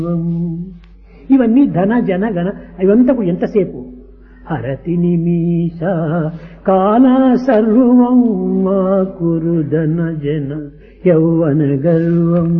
ఇవన్నీ ధన జన గణ ఇవంతకు ఎంతసేపు హరతి నిమిష కాల సర్వం మా కురు ధన జన యౌవన గర్వం.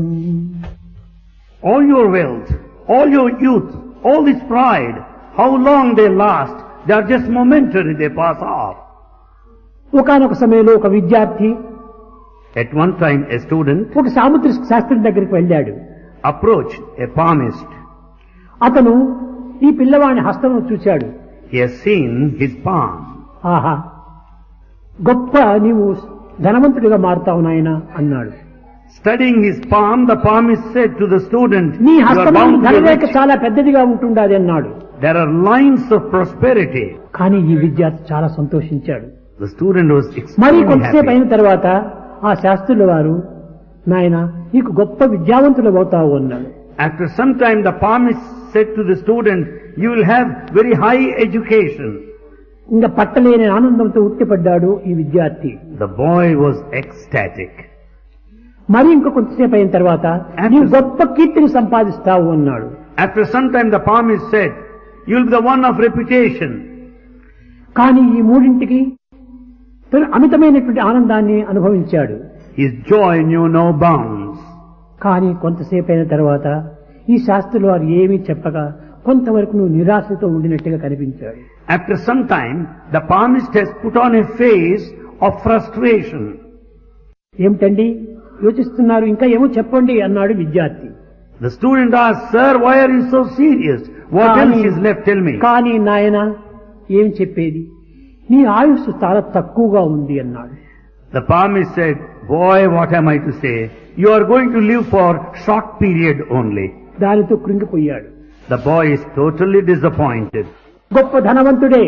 All your wealth, all your youth, all this pride, how long they last? They are just momentary, they pass off. ఒకానొక సమయంలో ఒక విద్యార్థి At one time a student ఒక సాముద్రిక శాస్త్రం దగ్గరికి వెళ్ళాడు. approached a palmist. అతను ఈ పిల్లవాడిని హస్తం చూశాడు. He has seen his palm. ఆహా, గొప్ప నీవు ధనవంతుడిగా మారుతావు నాయనా అన్నాడు. Studying his palm, the palmist said to the student, నీ you are హస్తం bound to be ధనరేఖ rich. చాలా పెద్దదిగా ఉంటుండాది అన్నాడు. There are lines of prosperity. కానీ ఈ విద్యార్థి చాలా సంతోషించాడు. The student was మరి extremely కొంతసేపు happy. అయిన తర్వాత ఆ శాస్త్రుల వారు నాయన నీకు గొప్ప విద్యావంతులు అవుతావు అన్నాడు. After some time the palmist said to the student, you will have very high education. ఇంకా పట్టలేని ఆనందంతో ఉట్టిపడ్డాడు ఈ విద్యార్థి. The boy was ecstatic. మరి ఇంకో కొంతసేపు అయిన తర్వాత నీవు గొప్ప కీర్తిని సంపాదిస్తావు అన్నాడు. After some time the palmist said, you will be the one of reputation. కానీ ఈ మూడింటికి తను అమితమైనటువంటి ఆనందాన్ని అనుభవించాడు. His joy knew no bounds. కానీ కొంతసేపు అయిన తర్వాత ఈ శాస్త్రులు వారు ఏమీ చెప్పగా కొంతవరకు నువ్వు నిరాశతో ఉండినట్టుగా కనిపించాడు. After some time the palmist has put on a face of frustration. ఏమిటండి యోచిస్తున్నారు, ఇంకా ఏమో చెప్పండి అన్నాడు విద్యార్థి. The student asked, sir, why are you so serious? What else is left? Tell me. కానీ నాయన ఏం చెప్పేది, నీ ఆయుస్సు చాలా తక్కువగా ఉంది అన్నాడు. The palmist said, boy, what am I to say? You are going to live for short period only. దానితో కృంగిపోయాడు. The boy is totally disappointed. గొప్ప ధనవంతుడే,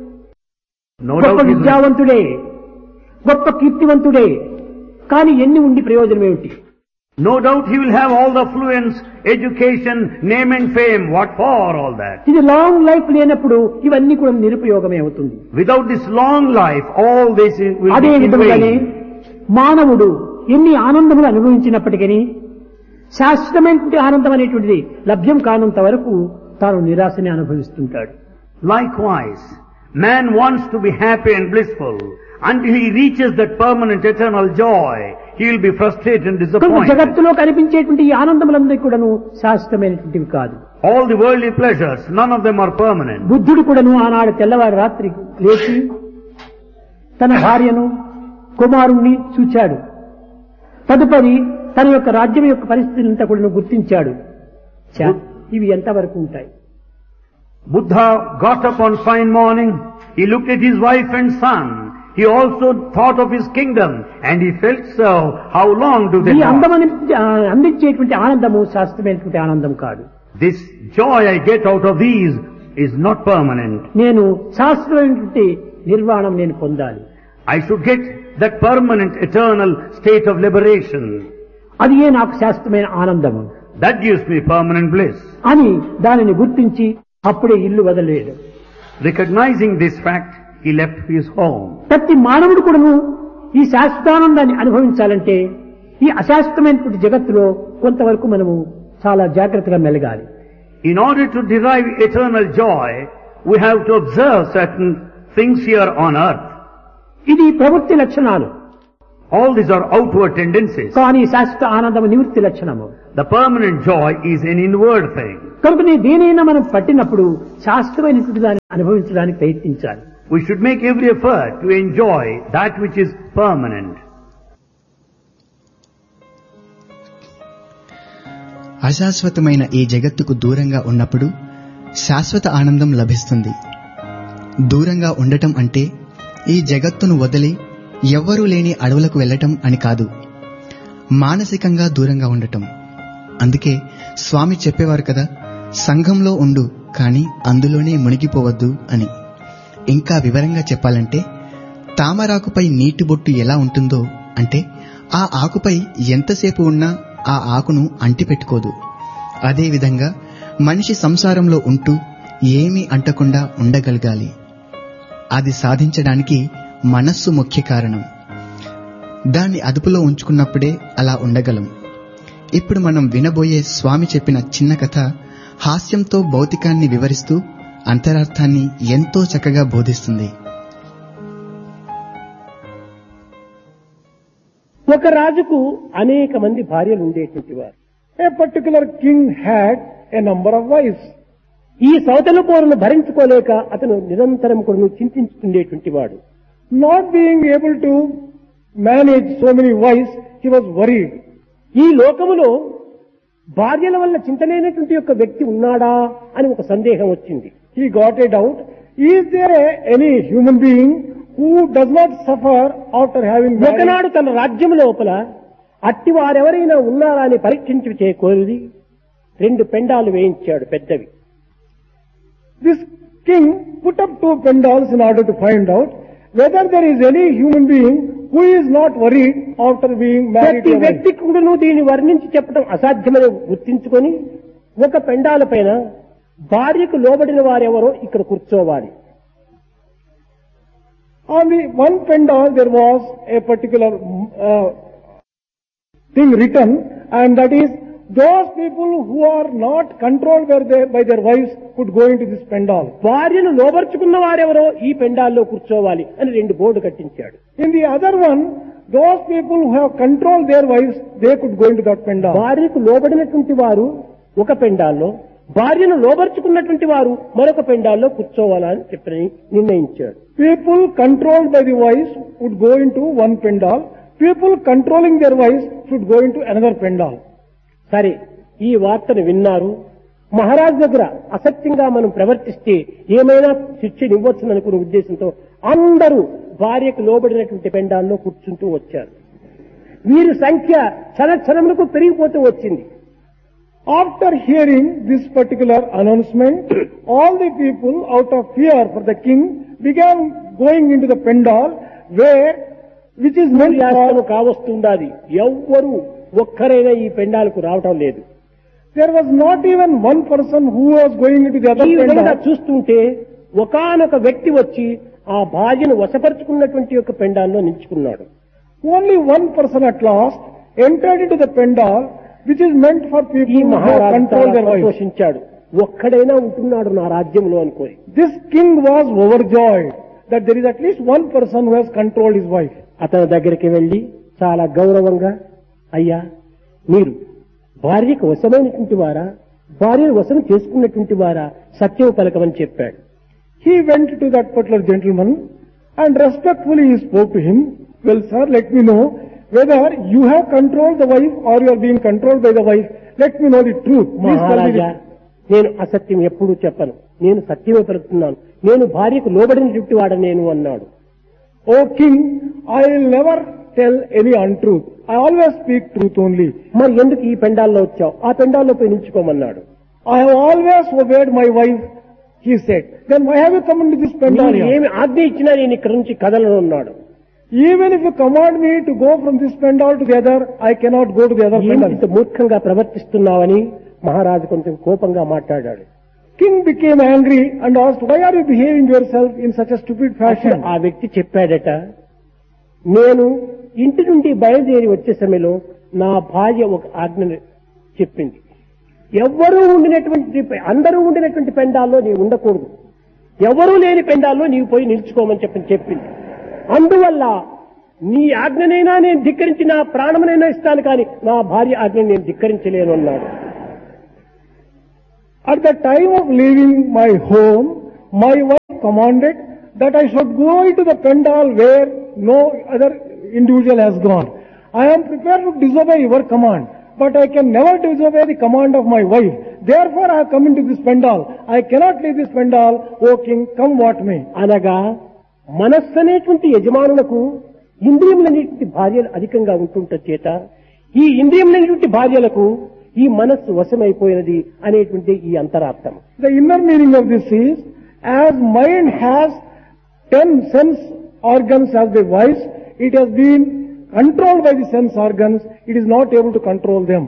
No గొప్ప doubt he is rich. విద్యావంతుడే, గొప్ప కీర్తివంతుడే, కానీ ఎన్ని ఉండి ప్రయోజనం ఏమిటి? No doubt he will have all the affluence, education, name and fame. What for all that? ఇది లాంగ్ లైఫ్ లేనప్పుడు ఇవన్నీ కూడా నిరుపయోగమే అవుతుంది. Without this long life, all this will అదే be in విధంగానే vain. మానవుడు ఎన్ని ఆనందములు అనుభవించినప్పటికీ శాశ్వతమైనటువంటి ఆనందం అనేటువంటిది లభ్యం కానంత వరకు తాను నిరాశని అనుభవిస్తుంటాడు. Likewise, man wants to be happy and blissful. Until he reaches that permanent eternal joy, he will be frustrated and కనుక disappointed. జగత్తులో కనిపించేటువంటి ఈ ఆనందములందరికీ కూడాను శాశ్వతమైనటువంటివి కాదు. All the worldly pleasures, none of them are permanent. బుద్ధుడు కూడాను ఆనాడు తెల్లవారి రాత్రి లేచి తన భార్యను కుమారుణ్ణి చూచాడు. తదుపరి తన యొక్క రాజ్యం యొక్క పరిస్థితులంతా కూడా గుర్తించాడు. ఇవి ఎంతవరకు ఉంటాయి? Buddha got up on fine morning, he looked at his wife and son, he also thought of his kingdom, and he felt so, how long do they ఈ last? అందమని అందించేటువంటి ఆనందము శాశ్వతమైనటువంటి ఆనందం కాదు. This joy I get out of these is not permanent. నేను శాశ్వతమైనటువంటి నిర్వాణం నేను పొందాలి. I should get that permanent eternal state of liberation. అది నాకు శాశ్వతమైన ఆనందము That gives me permanent bliss. అని దానిని గుర్తించి అప్పుడే ఇల్లు వదలలేదు. Recognizing this fact, he left his home. ప్రతి మానవుడు కూడాను ఈ శాశ్వతానందాన్ని అనుభవించాలంటే ఈ అశాశ్వతమైనటువంటి జగత్తులో కొంతవరకు మనము చాలా జాగ్రత్తగా మెలగాలి. In order to derive eternal joy, we have to observe certain things here on earth. ఇది ప్రవృత్తి లక్షణాలు. All these are outward tendencies. కానీ శాశ్వత ఆనందం నివృత్తి లక్షణము. The permanent joy is an inward thing. కనుక దేనైనా మనం పట్టినప్పుడు శాశ్వతమైనటువంటి దాన్ని అనుభవించడానికి ప్రయత్నించాలి. We should make every effort to enjoy that which is permanent. అశాశ్వతమైన ఈ జగత్తుకు దూరంగా ఉన్నప్పుడు శాశ్వత ఆనందం లభిస్తుంది. దూరంగా ఉండటం అంటే ఈ జగత్తును వదిలి ఎవ్వరూ లేని అడవులకు వెళ్లటం అని కాదు, మానసికంగా దూరంగా ఉండటం. అందుకే స్వామి చెప్పేవారు కదా, సంఘంలో ఉండు కానీ అందులోనే మునిగిపోవద్దు అని. ఇంకా వివరంగా చెప్పాలంటే తామరాకుపై నీటి బొట్టు ఎలా ఉంటుందో అంటే ఆ ఆకుపై ఎంతసేపు ఉన్నా ఆ ఆకును అంటిపెట్టుకోదు. అదేవిధంగా మనిషి సంసారంలో ఉంటూ ఏమీ అంటకుండా ఉండగలగాలి. అది సాధించడానికి మనస్సు ముఖ్య కారణం. దాన్ని అదుపులో ఉంచుకున్నప్పుడే అలా ఉండగలం. ఇప్పుడు మనం వినబోయే స్వామి చెప్పిన చిన్న కథ హాస్యంతో భౌతికాన్ని వివరిస్తూ అంతరార్థాన్ని ఎంతో చక్కగా బోధిస్తుంది. ఒక రాజుకు అనేక మంది భార్యలు ఉండేటువంటి వారు. A particular king had a number of wives. ఈ సౌతల పోరును భరించుకోలేక అతను నిరంతరం కూడా చింతించుతుండేటువంటి వాడు. Not being able to manage so many wives, he was worried. ఈ లోకములో భార్యల వల్ల చింతలేనటువంటి యొక్క వ్యక్తి ఉన్నాడా అని ఒక సందేహం వచ్చింది. He got a doubt. Is there any human being who does not suffer after having married? ఒకనాడు తన రాజ్యం లోపల అట్టి వారెవరైనా ఉన్నారా అని పరీక్షించి చేకూరి 2 పెండాలు వేయించాడు పెద్దవి. This king put up 2 pendals in order to find out whether there is any human being who is not worried after being married. ప్రతి వ్యక్తి కూడాను దీన్ని వర్ణించి చెప్పడం అసాధ్యమని గుర్తించుకొని ఒక పెండాల పైన భార్యకు లోబడిన వారెవరో ఇక్కడ కూర్చోవాలి. On the one pendal there was a particular thing written, and that is those people who are not controlled by their wives could go into this pendal. భార్యను లోబర్చుకున్న వారెవరో ఈ పెండాల్లో కూర్చోవాలి అని 2 బోర్డు కట్టించాడు. In the other one, those people who have controlled their wives, they could go into that pendal. భార్యకు లోబడినటువంటి వారు ఒక పెండాల్లో, భార్యను లోబర్చుకున్నటువంటి వారు మరొక పెండాల్లో కూర్చోవాలని చెప్పని నిర్ణయించాడు. People controlled by the wives would go into one pendal. People controlling their wives should go into another pendal. సరే, ఈ వార్తను విన్నారు. మహారాజు దగ్గర అసత్యంగా మనం ప్రవర్తిస్తే ఏమైనా శిక్షనివ్వచ్చుననుకునే ఉద్దేశంతో అందరూ భార్యకు లోబడినటువంటి పెండాల్లో కూర్చుంటూ వచ్చారు. వీరి సంఖ్య క్షణములకు పెరిగిపోతూ వచ్చింది. After hearing this particular announcement, all the people, out of fear for the king, began going into the pendal which is meant for. కావస్తుండాది. ఎవ్వరూ ఒక్కరైనా ఈ పెండాలకు రావటం లేదు. There was not even one person who was going into the other ఈ విధంగా pendal. చూస్తుంటే ఒకానొక వ్యక్తి వచ్చి ఆ భార్యను వశపరుచుకున్నటువంటి యొక్క పెండాల్లో నిల్చుకున్నాడు. Only one person at last entered into the pendal which is meant for ఈ people who have మహారాజు controlled their wives. సంతోషించాడు. ఒక్కడైనా ఉంటున్నాడు నా రాజ్యంలో అనుకోని. This king was overjoyed that there is at least one person who has controlled his wife. అతని దగ్గరికి వెళ్లి చాలా గౌరవంగా, అయ్యా మీరు భార్యకు వశమైనటువంటి వారా, భార్యను వశం చేసుకున్నటువంటి వారా, సత్యం పలకమని చెప్పాడు. He went to that particular gentleman and respectfully he spoke to him. Well, sir, let me know whether you have controlled the wife or you are being controlled by the wife. Let me know the truth. Please tell me మహారాజా, నేను అసత్యం ఎప్పుడూ చెప్పను, నేను సత్యమే పలుకుతున్నాను, నేను భార్యకు లోబడినటువంటి వాడ నేను అన్నాడు. O king, I will never tell any untruth. I always speak truth only. మరి ఎందుకు ఈ పెండాల్లో వచ్చావు? ఆ పెండాల్లో పోయి నిల్చుకోమన్నాడు. I have always obeyed my wife, he said. Then why have you come into this pendal నీవు here? ఏమి ఆజ్ఞ ఇచ్చినా నేను ఇక్కడ నుంచి కదలను అన్నాడు. Even if you command me to go from this pendal to the other, I cannot go to the other ఏమి pendal. ఇంత మూర్ఖంగా ప్రవర్తిస్తున్నావని మహారాజు కొంచెం కోపంగా మాట్లాడాడు. King became angry and asked, why are you behaving yourself in such a stupid fashion? ఆ వ్యక్తి చెప్పాడట, నేను ఇంటి నుండి బయలుదేరి వచ్చే సమయంలో నా భార్య ఒక ఆజ్ఞ చెప్పింది. అందరూ ఉండినటువంటి పెండాల్లో నీవు ఉండకూడదు, ఎవరూ లేని పెండాల్లో నీవు పోయి నిల్చుకోమని చెప్పింది. అందువల్ల నీ ఆజ్ఞనైనా నేను ధిక్కరించి నా ప్రాణమునైనా ఇస్తాను, కానీ నా భార్య ఆజ్ఞ నేను ధిక్కరించలేను అన్నాడు. At the time of leaving my home, my wife commanded that I should go into the pendal where no other individual has gone. I am prepared to disobey your command, but I can never disobey the command of my wife. Therefore I have come into this pendal. I cannot leave this pendal. O king, come what may. అనగా మనస్సు అనేటువంటి యజమానులకు ఇంద్రియములనేటువంటి భార్యలు అధికంగా ఉంటుంట చేత ఈ ఇంద్రియములనేటువంటి భార్యలకు ఈ మనస్సు వశమైపోయినది అనేటువంటి ఈ అంతరార్థం. The inner meaning of this is, as mind has 10 sense organs as the wives, it has been controlled by the sense organs, it is not able to control them.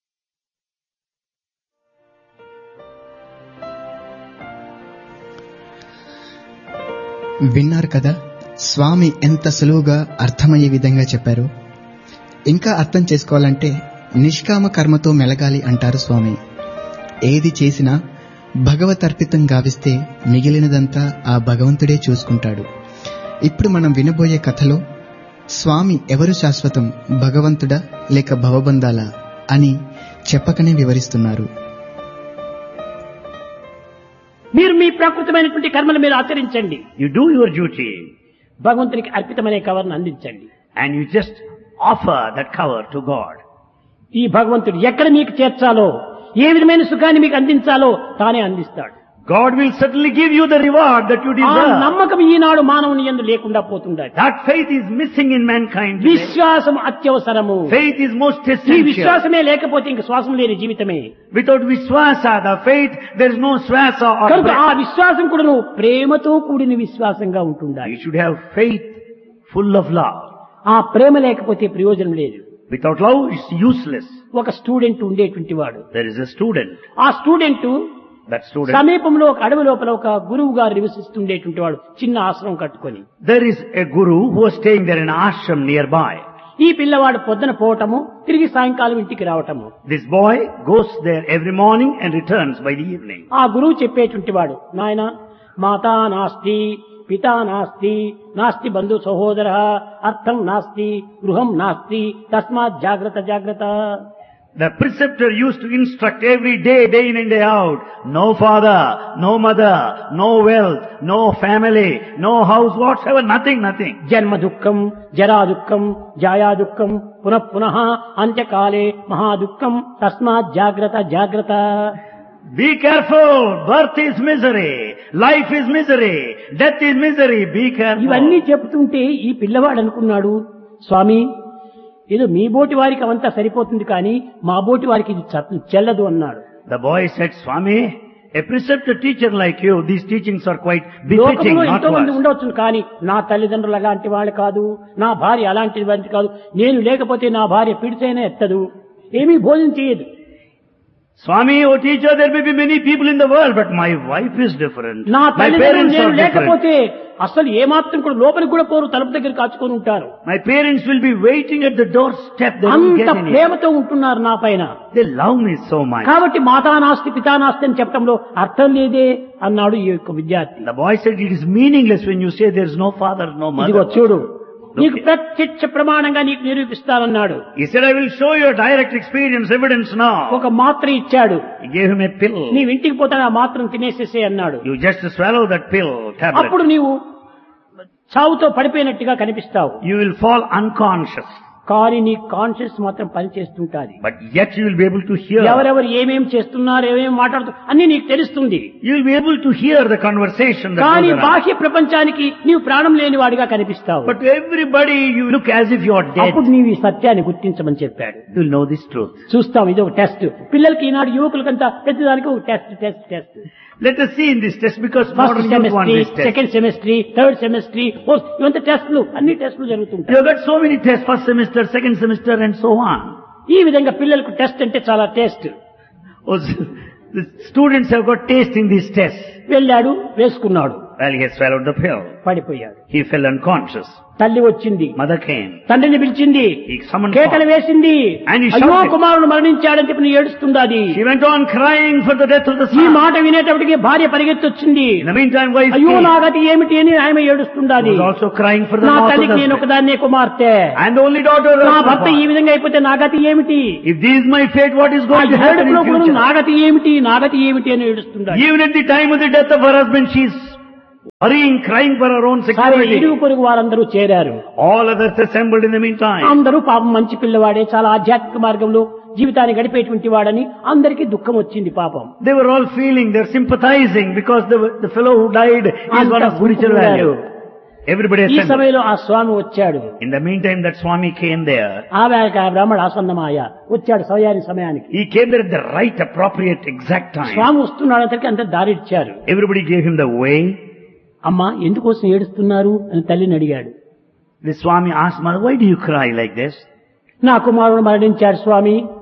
విన్నారు కదా స్వామి ఎంత సులువుగా అర్థమయ్యే విధంగా చెప్పారు. ఇంకా అర్థం చేసుకోవాలంటే నిష్కామ కర్మతో మెలగాలి అంటారు స్వామి. ఏది చేసినా భగవతర్పితం గావిస్తే మిగిలినదంతా ఆ భగవంతుడే చూసుకుంటాడు. ఇప్పుడు మనం వినబోయే కథలో స్వామి ఎవరు శాశ్వతం, భగవంతుడా లేక భవబంధాలా అని చెప్పకనే వివరిస్తున్నారు. మీరు మీ ప్రాకృతమైనటువంటి కర్మలు మీరు ఆచరించండి, You do your duty భగవంతునికి అర్పితమనే కవర్ను అందించండి. and you just offer that cover to God. ఈ భగవంతుడు ఎక్కడ మీకు చేర్చాలో, ఏ విధమైన సుఖాన్ని మీకు అందించాలో తానే అందిస్తాడు. God will certainly give you the reward that you ఆ deserve. నమ్మకం ఈనాడు మానవుని యందు లేకుండా పోతుండాలి. That faith is missing in mankind today. విశ్వాసం అత్యవసరము. Faith is most ఈ essential. విశ్వాసమే లేకపోతే ఇంక శ్వాసం లేని జీవితమే. Without Vishwasa, the faith, there is no Swasa or కనుక ఆ breath. విశ్వాసం కూడా నువ్వు ప్రేమతో కూడిన విశ్వాసంగా ఉంటుండాలి. You should have faith full of love. ఆ ప్రేమ లేకపోతే ప్రయోజనం లేదు. Without love, it's useless. ఒక స్టూడెంట్ ఉండేటువంటి వాడు, There is a student. ఆ స్టూడెంట్ That student. సమీపంలో ఒక అడవి లోపల ఒక గురువు గారు నివసిస్తుండేటువంటి వాడు, చిన్న ఆశ్రమం కట్టుకొని. There is a guru who was staying there in an ashram nearby. ఈ పిల్లవాడు పొద్దున పోవటము, తిరిగి సాయంకాలం ఇంటికి రావటము. This boy goes there every morning and returns by the evening. ఆ గురువు చెప్పేటువంటి వాడు, నాయన మాతా నాస్తి, పితా నాస్తి, నాస్తి బంధు సహోదర, అర్థం నాస్తి, గృహం నాస్తి, తస్మాత్ జాగ్రత్త జాగ్రత్త. The preceptor used to instruct every day, day in and day out. No father, no mother, no wealth, no family, no house whatsoever, nothing. జన్మ దుఃఖం, జరా దుఃఖం, జాయా దుఃఖం, పునః పునః అంత్యకాలే మహాదుఃఖం, తస్మాత్ జాగ్రత్త జాగ్రత్త. Be careful. Birth is misery. Life is misery. Death is misery. Be careful. ఇవన్నీ చెప్తుంటే ఈ పిల్లవాడు అనుకున్నాడు, స్వామి ఏదో మీ బోటి వారికి అవంతా సరిపోతుంది కానీ మా బోటి వారికి ఇది చెల్లదు అన్నాడు. The boy said, Swami, a preceptor teacher like you, these teachings are quite befitting, లోకంలో not ఎంతో మంది worse. ఉండవచ్చు కానీ నా తల్లిదండ్రులు అలాంటి వాళ్ళు కాదు, నా భార్య అలాంటి వారి కాదు, నేను లేకపోతే నా భార్య పిడిచైనా ఎత్తదు, ఏమీ భోజనం చేయదు. Swami, oh teacher, there may be many people in the world, but my wife is different. నా My తల్లిదండ్రులు parents నేను are different. లేకపోతే అసలు ఏమాత్రం కూడా లోపలికి కూడా పోరు, తలుపు దగ్గర కాచుకొని ఉంటారు. My parents will be waiting at the doorstep. They won't అంత get any. ప్రేమతో ఉంటున్నారు నా పైన. They love me so much. కాబట్టి మాతా నాస్తి పితా నాస్తి అని చెప్పడంలో అర్థం లేదే అన్నాడు ఈ యొక్క విద్యార్థి. The boy said, it is meaningless when you say there is no father, no ఇదిగో mother. చూడు, నీకు ప్రత్యక్ష ప్రమాణంగా నీకు నిరూపిస్తానన్నాడు. He said, I will show you a direct experience, evidence now. ఒక మాత్ర ఇచ్చాడు, He gave him a pill. నీవు ఇంటికి పోతాను ఆ మాత్రం తినేసేసే అన్నాడు. You just swallow that pill, అప్పుడు tablet. నీవు చావుతో పడిపోయినట్టుగా కనిపిస్తావు, You will fall unconscious. కానీ నీ కాన్షియస్ మాత్రం పనిచేస్తుంటాది. But yet you will be able to hear. ఎవరెవరు ఏమేం చేస్తున్నారు, ఏమేం మాట్లాడుతున్నారు అన్ని నీకు తెలుస్తుంది. You will be able to hear the conversation that కానీ goes around. బాహ్య ప్రపంచానికి నీవు ప్రాణం లేని వాడిగా కనిపిస్తావు. But to everybody you look as if you are dead. అప్పుడు నీవు ఈ సత్యాన్ని గుర్తించమని చెప్పాడు. You will know this truth. చూస్తాం, ఇది ఒక టెస్ట్. పిల్లలకి ఈనాడు యువకులకంతా ప్రతిదానికి ఒక test. Let us see in this test, because first modern youth want semester, this test. Second semester, third semester, fourth, ఇవంతా టెస్టులు, అన్ని టెస్టులు జరుగుతుంటాయి. You have got so many tests, first semester, second semester and so on. ఈ విధంగా పిల్లలకు test అంటే చాలా taste. Oh, the students have got taste in these tests. వెళ్ళాడు, వేసుకున్నాడు, Well, he has swallowed the pill. పడిపోయాడు. He fell unconscious. తల్లి వచ్చింది, Mother came. తండ్రిని పిలిచింది, He summoned కేకలు father. వేసింది, And he అయ్యో shouted. కుమారుడు మరణించాడని చెప్పి ఏడుస్తుందాది. She went on crying for the death of the ఈ son. మాట వినేటప్పటికి భార్య పరిగెత్తొచ్చింది. In the meantime, wife అయ్యో came. నా గతి ఏమిటి అని ఆమె ఏడుస్తుండాది. Was also crying for the నా loss of తల్లికి the నేను husband. ఒకదాన్నే కుమార్తె, And the only daughter of నా the భర్త ఈ father. విధంగా అయిపోతే నా గతి ఏమిటి, If this is my fate, what is ఆ going to happen ఏడుపులో in కూడా future? నా గతి ఏమిటి, నా గతి ఏమిటి అని ఏడుస్తుండాలి. Even at the time of the death of her husband, she is worrying, crying for her own సరే, security. ఇరుగు పొరుగు వారందరూ చేరారు. All others assembled in the meantime. అందరూ పాపం మంచి పిల్లవాడే, చాలా ఆధ్యాత్మిక మార్గంలో జీవితాన్ని గడిపేటువంటి వాడని అందరికీ దుఃఖం వచ్చింది పాపం. They were all feeling, they're sympathizing because the fellow who died is one of spiritual value. Everybody ఈ assembled. సమయంలో ఆ స్వామి వచ్చాడు. In the meantime, that Swami came there. ఆ బ్రాహ్మణ ఆసన్నమాయ వచ్చాడు సమయానికి. He came there at the right, appropriate, exact time. స్వామి వస్తున్నాడు అంతరికి అంత దారి ఇచ్చారు. Everybody gave him the way. అమ్మా ఎందుకోసం ఏడుస్తున్నారు అని తల్లిని అడిగాడు. The Swami asked, Mother, why do you cry like this? నా కుమారుడు మరణించాడు స్వామి,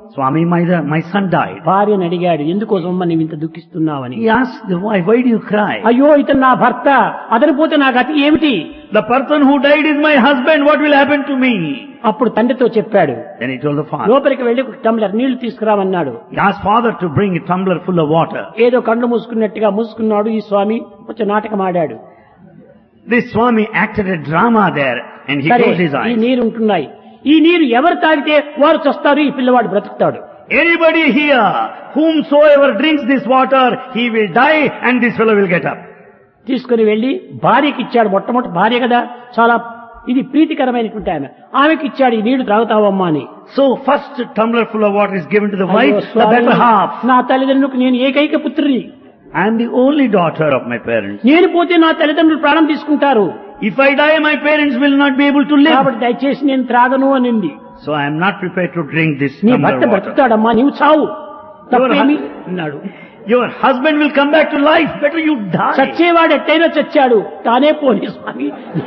Swami, my son died. భార్యను అడిగాడు, ఎందుకోసమ్మా నీవు ఇంత దుఃఖిస్తున్నావని. He asked the wife, why do you cry? అయ్యో ఇతను నా భర్త, అతను పోతే నా గతి ఏమిటి? The person who died is my husband, what will happen to me? అప్పుడు తండ్రితో చెప్పాడు. Then he told the father. లోపలికి వెళ్లి ఒక టంబ్లర్ నీళ్లు తీసుకురామన్నాడు. He asked father to bring a tumbler full of water. ఏదో కళ్ళు మూసుకున్నట్టుగా మూసుకున్నాడు. ఈ స్వామి కొంచెం నాటకం ఆడాడు. This Swami acted a drama there and he సరే, closed his ఈ eyes. నీరు ఉంటున్నాయి. ఈ నీరు ఎవరు తాగితే వారు చస్తారు, ఈ పిల్లవాడు బ్రతుకుతాడు. Anybody here, whomsoever drinks this water, he will die and this fellow will get up. తీసుకుని వెళ్లి భార్యకి ఇచ్చాడు. మొట్టమొదటి భార్య కదా, చాలా ఇది ప్రీతికరమైనటువంటి ఆమెకి ఇచ్చాడు. ఈ నీళ్లు తాగుతావమ్మా అని. So first tumbler full of water is given to the అయ్యో wife, the Swamy, better half. నా తల్లిదండ్రులకు నేను ఏకైక పుత్రుని. I am the only daughter of my parents. నేను పోతే నా తల్లిదండ్రులు ప్రాణం తీసుకుంటారు. If I die, my parents will not be able to live. కాబట్టి దయచేసి నేను త్రాగను అనింది. So I am not prepared to drink this నీ tumbler భర్త water. బ్రతుకుతాడమ్మా, నీవు చావు, తప్పేమి అన్నాడు. Your husband will come back to life. Better you die. చచ్చేవాడు ఎట్టయినా చచ్చాడు, తానే పోనీ స్వామి,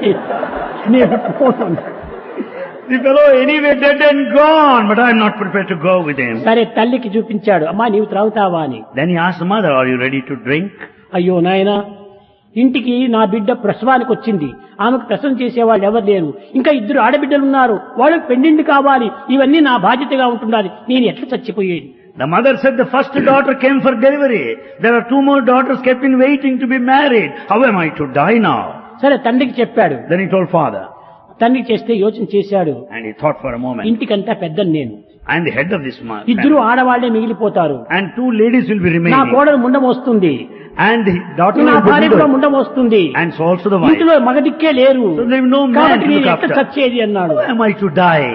నేను పోను అన్నాడు. The fellow anyway dead and gone, but I am not prepared to go with him. సరే తల్లికి చూపించాడు, అమ్మా నీవు త్రాగుతావా అని. Then he asked the mother, are you ready to drink? అయ్యో నాయనా, ఇంటికి నా బిడ్డ ప్రసవానికి వచ్చింది, ఆమెకు ప్రసవం చేసేవాళ్ళు ఎవరు లేరు, ఇంకా 2 ఆడబిడ్డలు ఉన్నారు, వాళ్ళకి పెండింటి కావాలి, ఇవన్నీ నా బాధ్యతగా ఉంటున్నది, నేను ఎట్లా చచ్చిపోయేది. The mother said the first daughter came for delivery. There are 2 more daughters kept in waiting to be married. How am I to die now? సరే తండ్రికి చెప్పాడు. Then he told father. తండ్రికి చేస్తే యోచన చేశాడు, And he thought for a moment. ఇంటికంతా పెద్దను నేను, I am the head of this man. 2 ఆడవాళ్లే మిగిలిపోతారు, And 2 ladies will be నా remaining. కోడలు ముండం వస్తుంది, And the daughter నా will be భార్య కూడా widow. ముండం వస్తుంది, And so also the wife. ఇంటిలో మగదిక్కే లేరు, So there is no man కాబట్టి to నేను look ఎట్లా after. చచ్చేది అన్నాడు. How am I to die?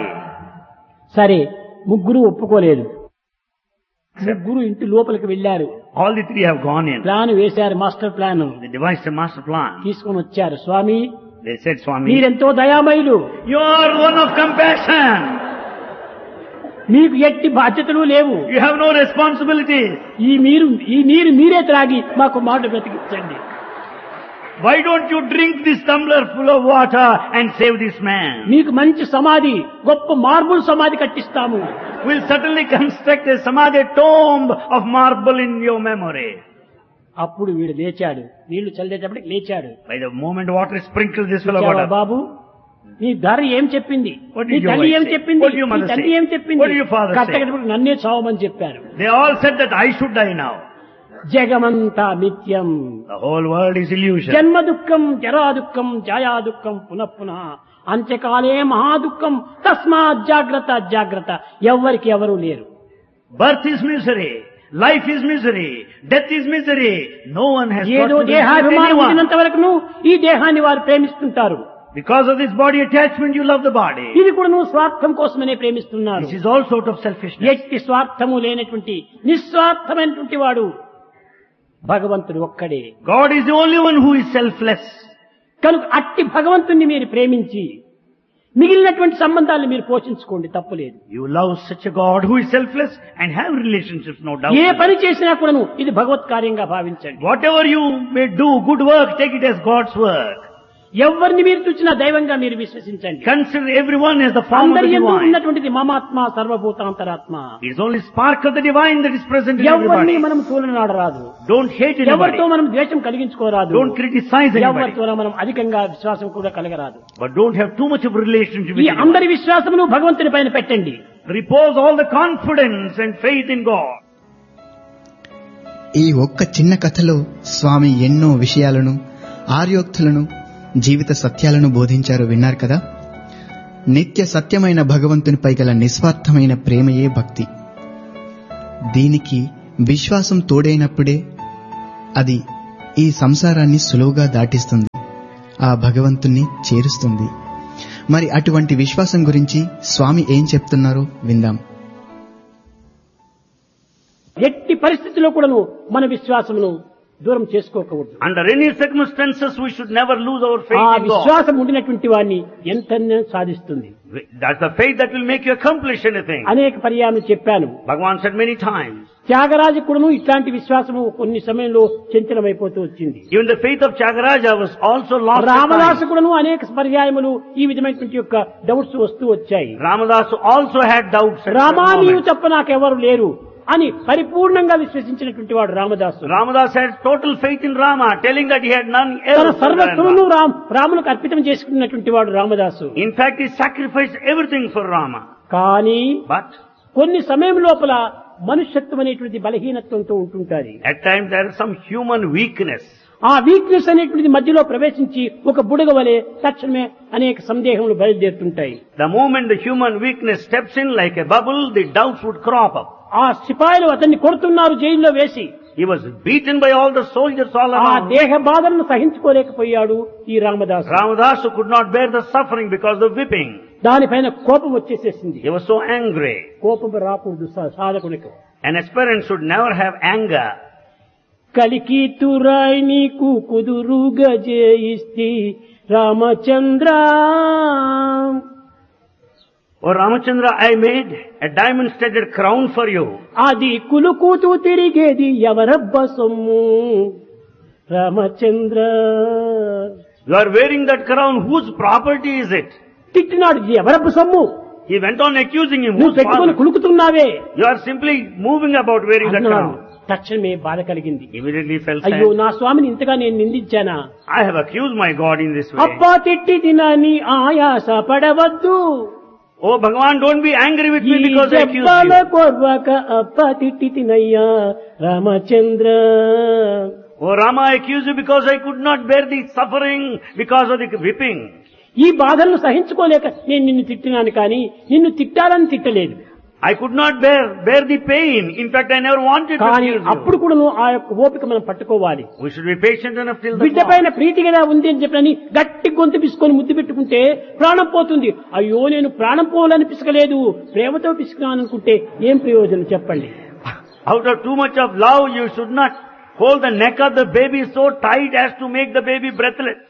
సరే ముగ్గురు ఒప్పుకోలేదు. ముగ్గురు ఇంటి లోపలికి వెళ్లారు. All the 3 have gone in. Plan వేశారు, master plan They devised a master plan. తీసుకొని వచ్చారు. స్వామి They said, Swami, మీరెంతో దయామయులు, you are one of compassion. మీకు ఎట్టి బాధ్యతలు లేవు, You have no responsibilities. ఈ నీరు మీరే త్రాగి మాకు మాట బ్రతికించండి. Why don't you drink this tumbler full of water and save this man? మీకు మంచి సమాధి, గొప్ప మార్బుల్ సమాధి కట్టిస్తాము. We'll certainly construct a samadhi tomb of marble in your memory. అప్పుడు వీడు లేచాడు, నీళ్లు చల్లేటప్పటికి లేచాడు. By the moment water is sprinkled, this fellow got "వచ్చావా up. బాబు, నీ ధర ఏం చెప్పింది, What did నీ your తల్లి wife ఏం say? చెప్పింది, What did your నీ mother తండ్రి say? ఏం చెప్పింది, What did your father say? కట్టకటప్పుడు నన్నే చావమని చెప్పారు. They all said that I should die now. జగమంతా మిథ్యం, The whole world is illusion. జన్మ దుఃఖం, జరా దుఃఖం, ఛాయా దుఃఖం, పునః అంత్యకాలే మహాదుఃఖం, తస్మాత్ జాగ్రత్త జాగ్రత్త. ఎవ్వరికి ఎవరు లేరు. Birth is misery. Life is misery. Death is misery. No one has got ఏదో to be with దేహాభిమానం anyone. ఉన్నంత వరకును ఈ దేహాన్ని వారు ప్రేమిస్తుంటారు. Because of this body attachment, you love the body. ఇది కూడా నువ్వు స్వార్థం కోసమనే ప్రేమిస్తున్నారు. This is also out of selfishness. ఎట్టి స్వార్థము లేనటువంటి నిస్వార్థమైనటువంటి వాడు భగవంతుడు ఒక్కడే. God is the only one who is selfless. కనుక అట్టి భగవంతుణ్ణి మీరు ప్రేమించి మిగిలినటువంటి సంబంధాలను మీరు పోషించుకోండి, తప్పులేదు. You love such a God who is selfless and have relationships, no doubt. ఏ పని చేసినా కూడాను ఇది భగవత్ కార్యంగా భావించండి. Whatever you may do, good work, take it as God's work. ఎవరిని మీరు చూసినా దైవంగా మీరు విశ్వసించండి. Consider everyone as the form of the అందరి యందు divine. ఉన్నటువంటిది మమాత్మ సర్వభూతాంతరాత్మ. It is only spark of the divine that is present in ఎవరిని everybody. మనం తూలనాడరాదు, Don't hate anybody. ఎవరితో మనం ద్వేషం కలిగించుకోరాదు, Don't criticize anybody. ఎవరితో మనం అధికంగా విశ్వాసం కూడా కలగరాదు. But don't have too much of relationship ఈ with anyone. అందరి విశ్వాసమును భగవంతుని పైన పెట్టండి. Repose all the confidence and faith in God. ఈ ఒక్క చిన్న కథలో స్వామి ఎన్నో విషయాలను, ఆర్యోక్తులను, జీవిత సత్యాలను బోధించారు. విన్నారు కదా. నిత్య సత్యమైన భగవంతునిపై గల నిస్వార్థమైన ప్రేమయే భక్తి. దీనికి విశ్వాసం తోడైనప్పుడే అది ఈ సంసారాన్ని సులువుగా దాటిస్తుంది, ఆ భగవంతుణ్ణి చేరుస్తుంది. మరి అటువంటి విశ్వాసం గురించి స్వామి ఏం చెప్తున్నారో విందాం. ఎట్టి పరిస్థితిలో కూడాను మన విశ్వాసమును దూరం చేసుకోకూడదు. Under any circumstances, we should never lose our ఆ faith in God. విశ్వాసం ఉండినటువంటి వాడిని ఎంతనే సాధిస్తుంది. That's the faith that will make you accomplish anything. అనేక పర్యాయం చెప్పాను. Bhagavan said many times. Tyagaraju కూడాను ఇట్లాంటి విశ్వాసము కొన్ని సమయంలో చంచలమైపోతూ వచ్చింది. Even the faith of Tyagaraja was also lost. Ramadasu కూడాను అనేక పర్యాయములు ఈ విధమైనటువంటి యొక్క డౌట్స్ వస్తూ వచ్చాయి. Ramadas also had doubts. at Rama certain నీవు moments. తప్ప నాకెవరు లేరు అని పరిపూర్ణంగా విశ్వసించినటువంటి వాడు Ramadasu. Ramadas had total faith in Rama, telling that he had none తన else. other than సర్వస్వమును Rama. రాములకు అర్పితం చేసుకున్నటువంటి వాడు Ramadasu. In fact, he sacrificed everything for Rama. కానీ But కొన్ని సమయం లోపల మనుష్యత్వం అనేటువంటి బలహీనత్వంతో ఉంటుంటారు. at times there is some human weakness. ఆ వీక్నెస్ అనేటువంటి మధ్యలో ప్రవేశించి ఒక బుడగ వలె తక్షణమే అనేక సందేహములు బయలుదేరుతుంటాయి. The moment the human weakness steps in like a bubble, the doubts would crop up. ఆ సిపాయిలు అతన్ని కొడుతున్నారు జైల్లో వేసి. He was beaten by all the soldiers all ఆ around. దేహ బాధలను సహించుకోలేకపోయాడు ఈ Ramadasu. Ramadas could not bear the suffering because of the whipping. దానిపైన కోపం వచ్చేసేసింది. He was so angry. కోపం రాకూడదు సాధకునికి. An aspirant should never have anger. కలికి తురాయి నీకు కుదురుగా జయిస్తి Ramachandra. Oh Ramachandra, I made a diamond-studded crown for you. అది కులుకూతూ తిరిగేది ఎవరబ్బ సొమ్ము Ramachandra. You are wearing that crown. Whose property is it? తిట్టినాడు, ఇది ఎవరబ్బ సొమ్ము, He went on accusing him. నువ్వు Whose పెట్టుకొని father? కులుకుతున్నావే You are simply moving about wearing that అన్నాడు. crown. తక్షణమే బాధ కలిగింది. Immediately felt అయ్యో sad. నా స్వామిని ఇంతగా నేను నిందించానా. I have accused my God in this way. అప్పా తిట్టి తినని ఆయాస పడవద్దు. Oh Bhagavan, don't be angry with ఈ me because I accused జబ్బల you. కొర్వక అప్ప తిట్టి తినయ్యా Ramachandra. Oh Rama, I accuse you because I could not bear the suffering because of the whipping. ఈ బాధలను సహించుకోలేక నేను నిన్ను తిట్టినాను కానీ నిన్ను తిట్టాలని తిట్టలేదు. I could not bear the pain. In fact, I never wanted to కానీ accuse అప్పుడు you. కూడా ఆ యొక్క ఓపిక మనం పట్టుకోవాలి. We should be patient enough till the బిడ్డ fall. పైన ప్రీతిగా ఉంది అని చెప్పని గట్టి గొంతు పిసుకొని ముద్దు పెట్టుకుంటే ప్రాణం పోతుంది. అయ్యో నేను ప్రాణం పోవాలని పిసకలేదు, ప్రేమతో పిసుకున్నాను అనుకుంటే ఏం ప్రయోజనం చెప్పండి. Out of too much of love, you should not hold the neck of the baby so tight as to make the baby breathless.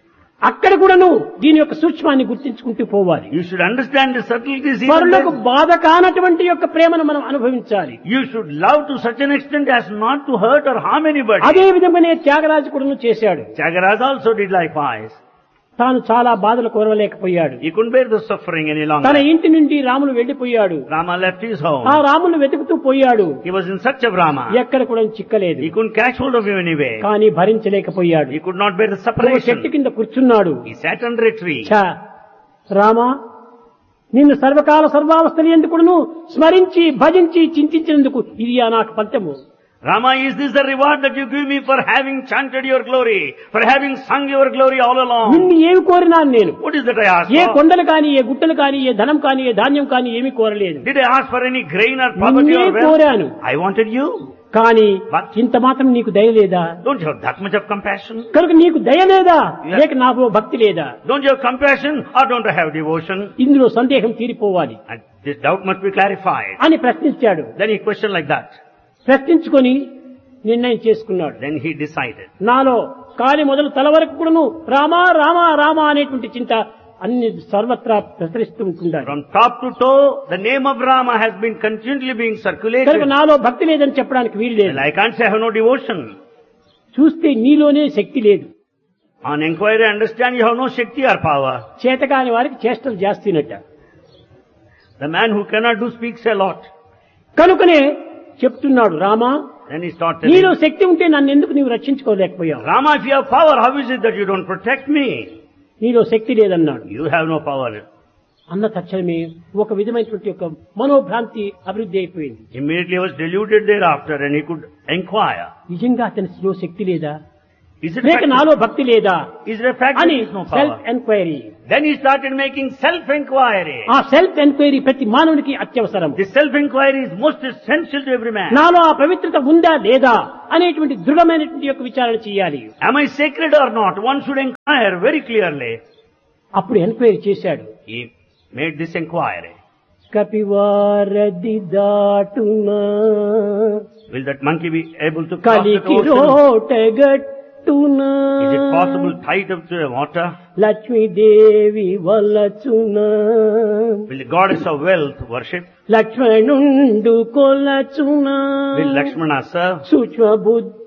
అక్కడ కూడాను దీని యొక్క సూక్ష్మాన్ని గుర్తించుకుంటూ పోవాలి. You should understand the subtleties even పరులకు then. బాధ కానటువంటి యొక్క ప్రేమను మనం అనుభవించాలి. You should love to such an extent as not to hurt or harm anybody. అదే విధంగానే త్యాగరాజు కూడాను చేశాడు. Tyagaraja also did likewise. తాను చాలా బాధలు కోరవలేకపోయాడు. He couldn't bear the suffering any తన longer. ఇంటి నుండి రాములు వెళ్లిపోయాడు. Rama left his home. ఆ రాములు వెతుకుతూ పోయాడు. He was in search of Rama. ఎక్కడ కూడా చిక్కలేదు. He couldn't catch hold of him anyway. కానీ భరించలేకపోయాడు. He could not bear the ఒక separation. చెట్టు కింద కూర్చున్నాడు. He sat under a tree. ఛ, రామా నిన్ను సర్వకాల సర్వావస్థలు ఎందుకును స్మరించి భజించి చింతించినందుకు ఇది నాకు ఫలితము. Rama, is this the reward that you give me for having chanted your glory, for having sung your glory all along? నిన్ను ఏమి కోరినాను నేను? What is that I asked A for? కొండలు కానీ, ఏ గుట్టలు కానీ, ఏ ధనం కానీ, ఏ ధాన్యం కానీ ఏమీ కోరలేదు. Did I ask for any grain or property నిన్నే or wealth? కోరాను. I wanted you. కానీ But- ఇంత మాత్రం నీకు దయ లేదా? Don't you have that much of compassion? కనుక నీకు దయ లేదా Yeah. లేక నాకు భక్తి లేదా? Don't you have compassion or don't you have devotion? ఇందులో సందేహం తీరిపోవాలి And this doubt must be clarified. అని ప్రశ్నించాడు. Then he questioned like that. ప్రశ్నించుకొని నిర్ణయం చేసుకున్నాడు. Then he decided. నాలో కాలి మొదలు తల వరకు కూడాను రామా రామా రామా అనేటువంటి చింత అన్ని సర్వత్రా ప్రసరిస్తూ ఉంటుండాలి. From top to toe, the name of Rama has been continually being circulated. కనుక నాలో భక్తి లేదని చెప్పడానికి వీలు లేదు. Well, I can't say I have no devotion. చూస్తే నీలోనే శక్తి లేదు. On inquiry, I understand you have no Shakti or power. చేతకాని వారికి చేష్టలు జాస్తినట్ట. The man who cannot do speaks a lot. కనుకనే చెప్తున్నాడు రామా Then he started. నీలో శక్తి ఉంటే నన్ను ఎందుకు నీవు రక్షించుకోలేకపోయావు? Rama, if you have power, how is it that you don't protect me? నీలో శక్తి లేదన్నాడు. You have no power. అన్న తక్షణమే ఒక విధమైనటువంటి ఒక మనోభ్రాంతి అభివృద్ధి అయిపోయింది. Immediately he was deluded thereafter and he could inquire. నిజంగా అతనిలో శక్తి లేదా Is it a లేక fact, నాలో భక్తి లేదా is it a fact that అని there is no self power? Enquiry. Then he started making self-inquiry. ఆ సెల్ఫ్ ఎంక్వైరీ ప్రతి మానవునికి అత్యవసరం. This self-inquiry is most essential to every man. నాలో ఆ పవిత్రత ఉందా లేదా అనేటువంటి దృఢమైనటువంటి యొక్క విచారణ చేయాలి. Am I sacred or not? One should inquire very clearly. అప్పుడు ఎంక్వైరీ చేశాడు. He made this inquiry. కపివారది దాటునా Will that monkey be able to cross that కలికి ocean? రోటగట్టునా Is it possible tied up to the water? Lakshmidevi వలచునా Will the goddess of wealth worship? లక్ష్మణుండు కొలచునా Will Lakshmana serve? సూక్ష్మ బుద్ధి